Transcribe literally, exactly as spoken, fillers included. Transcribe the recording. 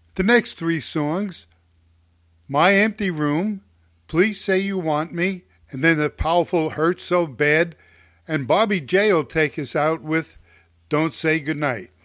The next three songs, My Empty Room, Please Say You Want Me, and then the powerful Hurt So Bad, and Bobby J will take us out with Don't Say Goodnight.